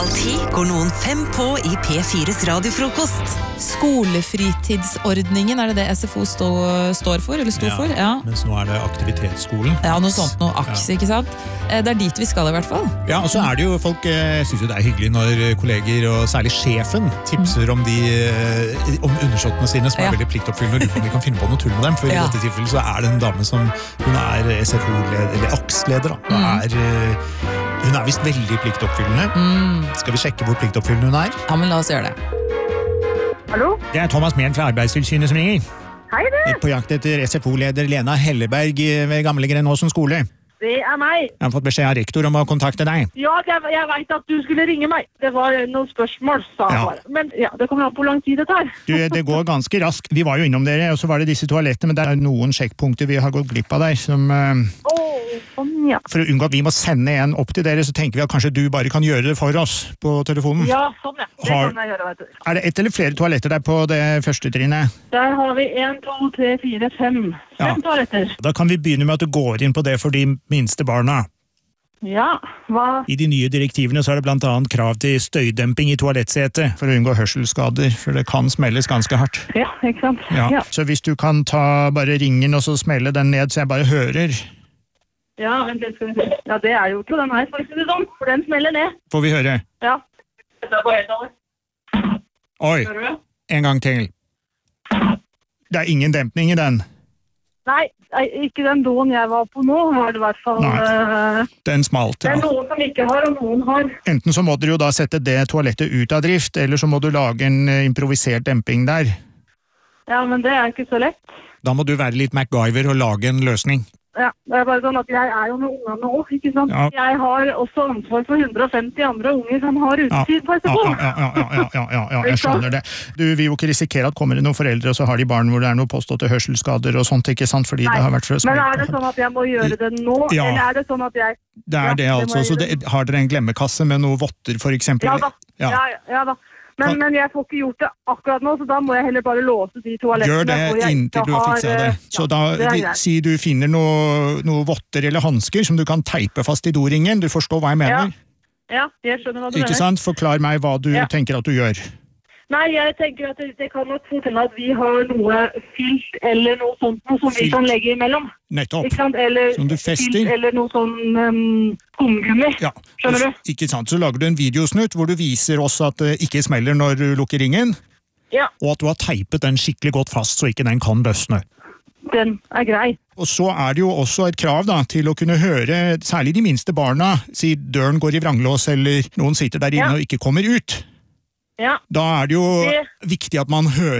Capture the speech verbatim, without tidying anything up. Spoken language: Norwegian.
Alltid går noen fem på i P fires radiofrokost. Skolefritidsordningen, er det det S F O stå, står for, eller sto ja, for? Ja, mens nå er det aktivitetsskolen. Ja, noe sånt, noe aks, ja. Ikke sant? Det er dit vi skal i hvert fall. Ja, og så er det jo folk, jeg synes jo det er hyggelig når kolleger, og særlig sjefen, tipser om de, om undersåttene sine som er ja. veldig pliktoppfyllende, og lurer på om vi kan finne på noe tull med dem, for ja. i dette tilfellet så er det en dame som, hun er S F O-leder, eller aksleder da, og er... Hun er vist veldig pliktoppfyllende. Mm. Skal vi sjekke hvor pliktoppfyllende hun er? Ja, men la oss gjøre det. Hallo? Det er Thomas Mehn fra Arbeidstilsynet som ringer. Hei det! På jakt etter S F O-leder Lena Helleberg ved Gamle Grenåsen skole. Det er meg. Jeg har fått beskjed av rektor om å kontakte deg. Ja, jeg, jeg vet at du skulle ringe meg. Det var noen spørsmål, sa jeg ja. bare. Men ja, det kommer an på hvor lang tid det tar. Du, det går ganske raskt. Vi var jo innom dere, og så var det disse toalettene, men det er noen sjekkpunkter vi har gått glipp av der, som... Uh, oh, sånn, ja. For å unngå at vi må sende en opp til dere, så tenker vi at kanskje du bare kan gjøre det for oss på telefonen. Ja, sånn ja. Det har, kan jeg gjøre, vet du. Er det ett eller flere toaletter der på det første trinnet? Der har vi en, to, tre, fire, fem. Fem ja. toaletter. Da kan vi begynne med at du går inn på det for de minste barna. Ja, hva? I de nye direktivene så er det blant annet krav til støydemping i toalettsetet for å unngå hørselsskader, for det kan smelles ganske hardt. Ja, ikke sant? Ja. Ja. Så hvis du kan ta bare ringen og så smelle den ned så jeg bare hører. Ja, vent litt, skal vi se. Ja, det er jo ikke den her, for eksempel sånn, for den smeller ned. Får vi høre? Ja. Det er på høyttaler. Oi, en gang til. Det er ingen dempning i den. Nei, ikke den doen jeg var på nå, har det i hvert fall... Nei, den smalt, ja. Det er noen som ikke har, og noen har. Enten så må dere jo da sette det toalettet ut av drift, eller så må du lage en improvisert demping der. Ja, men det er ikke så lett. Da må du være litt MacGyver og lage en løsning. Ja, det er bare sånn at jeg er jo med ungene også, ikke sant? Ja. Jeg har også ansvar for hundre og femti andre unger som har utetid på S F O. Ja, ja, ja, ja, ja, ja, ja, ja, jeg skjønner det. Du vil jo ikke risikere at kommer det noen foreldre, og så har de barn hvor det er noe påståtte hørselsskader og sånt, ikke sant? Fordi Nei, det har vært for men er det sånn at jeg må gjøre det nå, ja. eller er det sånn at jeg... Det er det ja, altså, det så det, har dere en glemmekasse med noe votter for eksempel? Ja da, ja, ja, ja da. Men, men jeg får ikke gjort det akkurat nå, så da må jeg heller bare låse de toalettene. Gjør det inntil du har fikset det. Så da, ja, si du finner noe, noe votter eller handsker som du kan teipe fast i doringen. Du forstår hva jeg mener? Ja, ja jeg skjønner hva du Ikke mener. Ikke sant? Forklar meg hva du ja. tenker at du gjør. Nei, jeg tenker at det, det kan nok fortelle at vi har noe fylt eller noe sånt noe som fylt. Vi kan legge imellom. Nettopp. Ikke sant? Eller som du fester. Fylt eller noe sånn um, skumgummi. Ja. Skjønner du? Ikke sant? Så lager du en videosnutt hvor du viser oss at det ikke smeller når du lukker ringen. Ja. Og at du har teipet den skikkelig godt fast så ikke den kan løsne. Den er grei. Og så er det jo også et krav da, til å kunne høre, særlig de minste barna, si døren går i vranglås eller noen sitter der inne ja. og ikke kommer ut. Ja. Da er det jo det... viktig at man hører